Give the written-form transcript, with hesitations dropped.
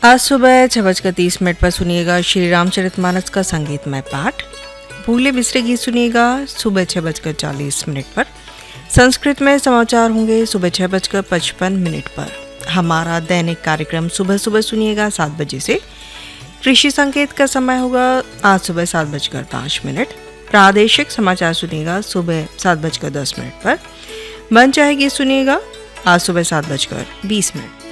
आज सुबह 6:30 पर सुनिएगा श्री रामचरितमानस का संगीतमय पाठ। भूले बिसरे गीत सुनिएगा सुबह 6:40 पर। संस्कृत में समाचार होंगे सुबह 6:55 पर। हमारा दैनिक कार्यक्रम सुबह सुबह सुनिएगा 7 बजे से। कृषि संकेत का समय होगा आज सुबह 7:05। प्रादेशिक समाचार सुनिएगा सुबह 7:10 पर। मन चाहे गीत सुनिएगा आज सुबह 7:20।